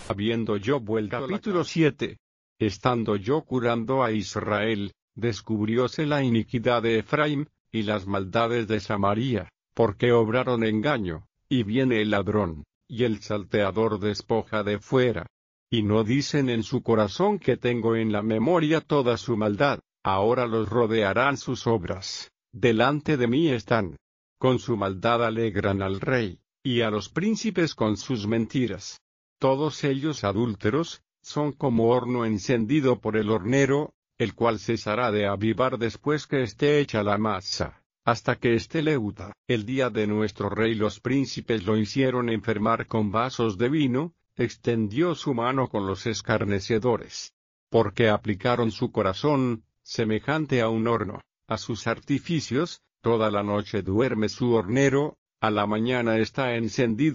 Habiendo yo vuelto capítulo 7. Estando yo curando a Israel, descubrióse la iniquidad de Efraim, y las maldades de Samaria, porque obraron engaño, y viene el ladrón, y el salteador despoja de fuera. Y no dicen en su corazón que tengo en la memoria toda su maldad, ahora los rodearán sus obras, delante de mí están. Con su maldad alegran al rey, y a los príncipes con sus mentiras. Todos ellos adúlteros, son como horno encendido por el hornero, el cual cesará de avivar después que esté hecha la masa, hasta que esté leuda. El día de nuestro rey los príncipes lo hicieron enfermar con vasos de vino, extendió su mano con los escarnecedores. Porque aplicaron su corazón, semejante a un horno, a sus artificios, toda la noche duerme su hornero, a la mañana está encendido